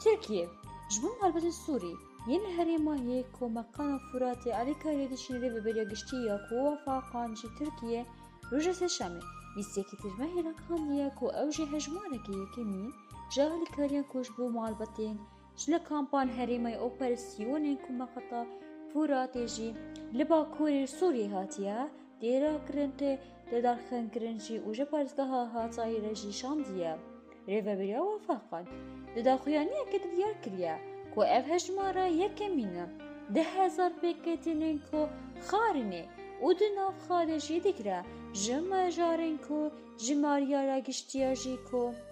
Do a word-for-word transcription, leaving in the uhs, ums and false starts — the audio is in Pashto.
تركيا جبون هالبت السوري ين هريما هيك ومقام فراتي على كاريدي شنري ببريا قشتيا كوافاقان جي تركيا رجع سشامي بيسيكي ترمهي لكانديا كو اوجي هجمانك يكمين جاهل كاريان كوشبو مالبتين جلا كامبان هريما اوبراسيونين كما قطع فراتي جي لبا كوري سوري هاتيا ديرا كرنت ددار خان كرنجي وجا بارزقها هاتاي رجي شانديا ريفا بريا وافاقان ددا خويانيا كده ديار كريا كو اف هجمارا يكمينا ده هزار بكتنين كو خارني ودناف خارجي دكرا جمع جارين كو جماريا را گشتيا جي كو